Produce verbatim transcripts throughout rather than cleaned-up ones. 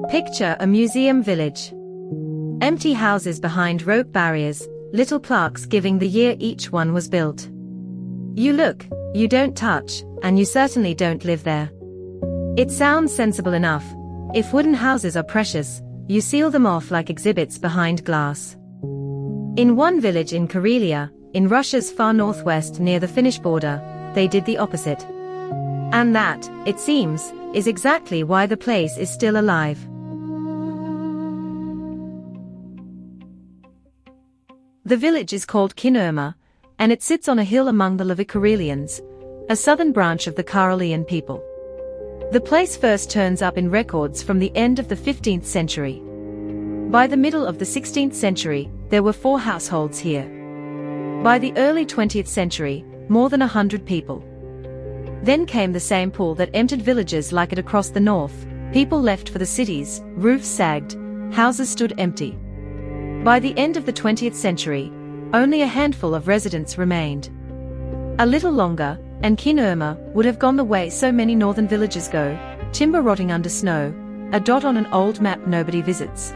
Picture a museum village. Empty houses behind rope barriers, little plaques giving the year each one was built. You look, you don't touch, and you certainly don't live there. It sounds sensible enough. If wooden houses are precious, you seal them off like exhibits behind glass. In one village in Karelia, in Russia's far northwest near the Finnish border, they did the opposite. And that, it seems, is exactly why the place is still alive. The village is called Kinnurme, and it sits on a hill among the Levi Karelians, a southern branch of the Karelian people. The place first turns up in records from the end of the fifteenth century. By the middle of the sixteenth century, there were four households here. By the early twentieth century, more than a hundred people. Then came the same pool that emptied villages like it across the north. People left for the cities, roofs sagged, houses stood empty. By the end of the twentieth century, only a handful of residents remained. A little longer, and Kinnurme would have gone the way so many northern villages go, timber rotting under snow, a dot on an old map nobody visits.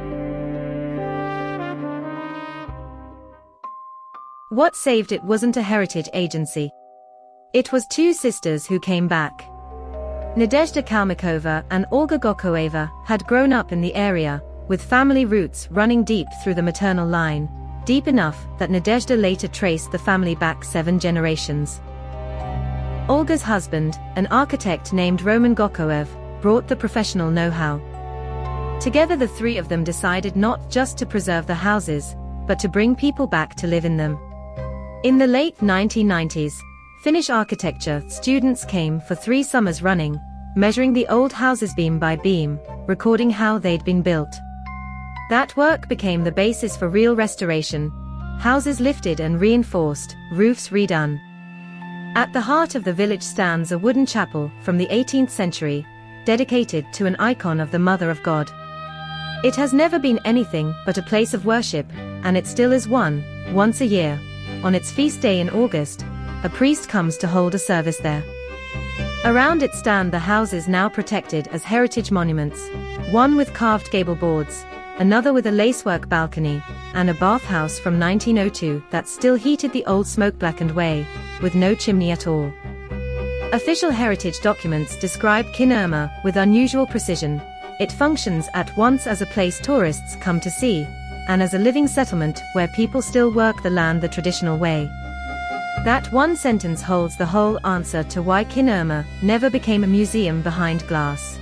What saved it wasn't a heritage agency. It was two sisters who came back. Nadezhda Kalmykova and Olga Gokoeva had grown up in the area, with family roots running deep through the maternal line, deep enough that Nadezhda later traced the family back seven generations. Olga's husband, an architect named Roman Gokoev, brought the professional know-how. Together the three of them decided not just to preserve the houses, but to bring people back to live in them. In the late nineteen nineties, Finnish architecture students came for three summers running, measuring the old houses beam by beam, recording how they'd been built. That work became the basis for real restoration, houses lifted and reinforced, roofs redone. At the heart of the village stands a wooden chapel from the eighteenth century, dedicated to an icon of the Mother of God. It has never been anything but a place of worship, and it still is one. Once a year, on its feast day in August, a priest comes to hold a service there. Around it stand the houses now protected as heritage monuments, one with carved gable boards, another with a lacework balcony, and a bathhouse from nineteen oh two that still heated the old smoke-blackened way, with no chimney at all. Official heritage documents describe Kinnurme with unusual precision. It functions at once as a place tourists come to see, and as a living settlement where people still work the land the traditional way. That one sentence holds the whole answer to why Kinnurme never became a museum behind glass.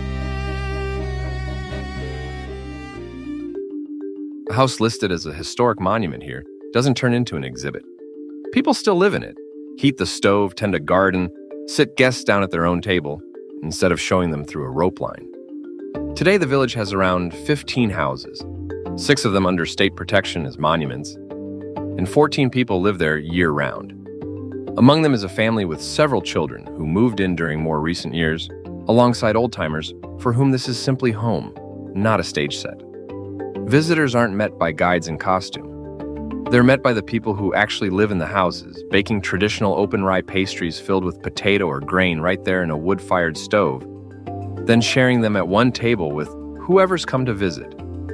A house listed as a historic monument here doesn't turn into an exhibit. People still live in it, heat the stove, tend a garden, sit guests down at their own table, instead of showing them through a rope line. Today the village has around fifteen houses, six of them under state protection as monuments, and fourteen people live there year-round. Among them is a family with several children who moved in during more recent years, alongside old-timers for whom this is simply home, not a stage set. Visitors aren't met by guides in costume. They're met by the people who actually live in the houses, baking traditional open rye pastries filled with potato or grain right there in a wood-fired stove, then sharing them at one table with whoever's come to visit.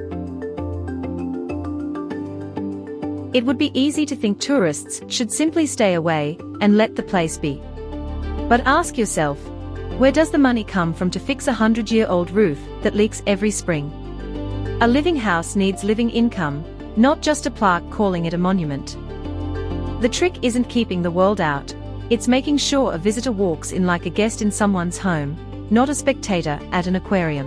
It would be easy to think tourists should simply stay away and let the place be. But ask yourself, where does the money come from to fix a hundred-year-old roof that leaks every spring? A living house needs living income, not just a plaque calling it a monument. The trick isn't keeping the world out, it's making sure a visitor walks in like a guest in someone's home, not a spectator at an aquarium.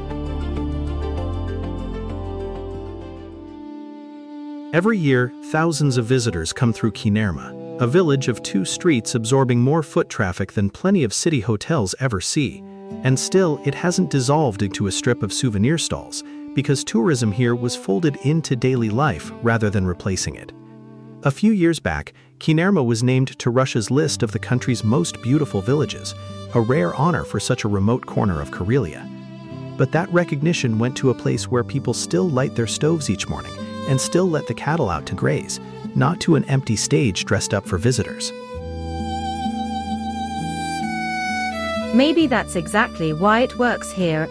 Every year, thousands of visitors come through Kinnurme, a village of two streets absorbing more foot traffic than plenty of city hotels ever see. And still, it hasn't dissolved into a strip of souvenir stalls, because tourism here was folded into daily life rather than replacing it. A few years back, Kinnurme was named to Russia's list of the country's most beautiful villages, a rare honor for such a remote corner of Karelia. But that recognition went to a place where people still light their stoves each morning and still let the cattle out to graze, not to an empty stage dressed up for visitors. Maybe that's exactly why it works here